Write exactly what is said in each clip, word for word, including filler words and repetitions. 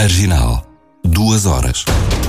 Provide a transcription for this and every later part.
Marginal. Duas horas.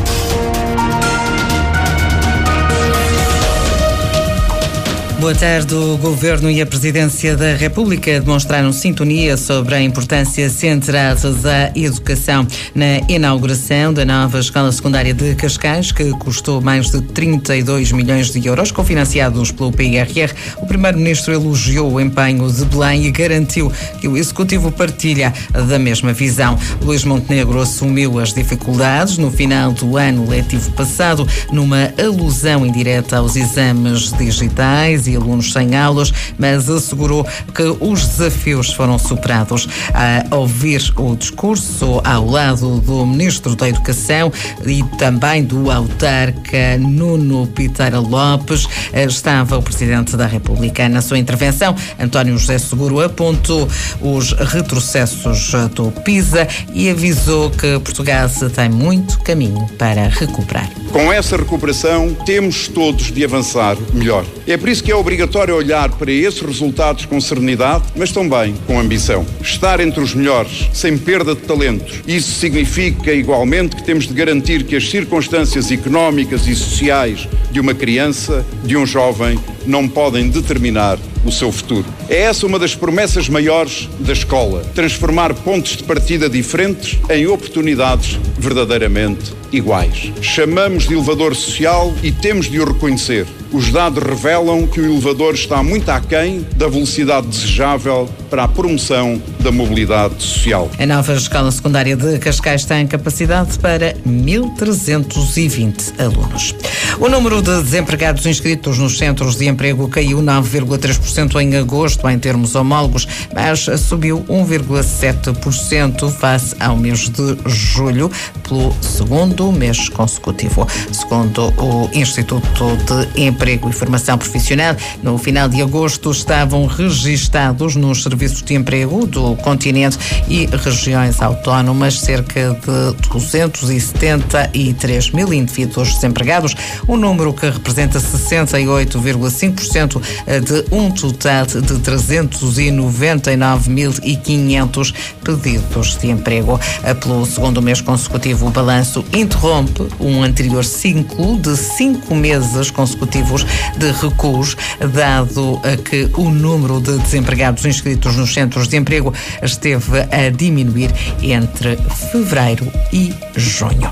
Boa tarde. O Governo e a Presidência da República demonstraram sintonia sobre a importância centrada da educação na inauguração da nova escola secundária de Cascais, que custou mais de trinta e dois milhões de euros, cofinanciados pelo P I R R. O Primeiro-Ministro elogiou o empenho de Belém e garantiu que o Executivo partilha da mesma visão. Luís Montenegro assumiu as dificuldades no final do ano letivo passado, numa alusão indireta aos exames digitais e alunos sem aulas, mas assegurou que os desafios foram superados. A ouvir o discurso ao lado do Ministro da Educação e também do autarca Nuno Piteira Lopes, estava o Presidente da República. Na sua intervenção, António José Seguro apontou os retrocessos do PISA e avisou que Portugal tem muito caminho para recuperar. Com essa recuperação, temos todos de avançar melhor. É por isso que é obrigatório olhar para esses resultados com serenidade, mas também com ambição. Estar entre os melhores, sem perda de talentos. Isso significa, igualmente, que temos de garantir que as circunstâncias económicas e sociais de uma criança, de um jovem, não podem determinar o seu futuro. É essa uma das promessas maiores da escola: transformar pontos de partida diferentes em oportunidades verdadeiramente iguais. Chamamos de elevador social e temos de o reconhecer. Os dados revelam que o elevador está muito aquém da velocidade desejável para a promoção da mobilidade social. A nova escola secundária de Cascais tem capacidade para mil trezentos e vinte alunos. O número de desempregados inscritos nos centros de emprego caiu nove vírgula três por cento em agosto em termos homólogos, mas subiu um vírgula sete por cento face ao mês de julho, pelo segundo mês consecutivo. Segundo o Instituto de Emprego e Formação Profissional, no final de agosto estavam registados nos serviços de emprego do continente e regiões autónomas cerca de duzentos e setenta e três mil indivíduos desempregados, um número que representa sessenta e oito vírgula cinco por cento de um total de trezentos e noventa e nove mil e quinhentos pedidos de emprego. Pelo segundo mês consecutivo, o balanço interrompe um anterior ciclo de cinco meses consecutivos de recuos, dado que o número de desempregados inscritos nos centros de emprego esteve a diminuir entre fevereiro e junho.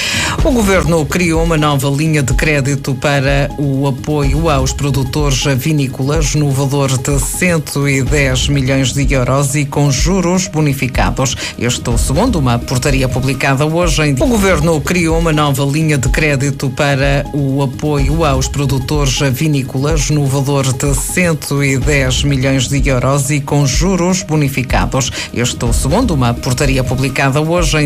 O Governo criou uma nova linha de crédito para o apoio aos produtores vinícolas no valor de cento e dez milhões de euros e com juros bonificados. Este segundo uma portaria publicada hoje em dia. O Governo criou uma nova linha de crédito para o apoio aos produtores vinícolas no valor de cento e dez milhões de euros e com juros bonificados. Este segundo uma portaria publicada hoje em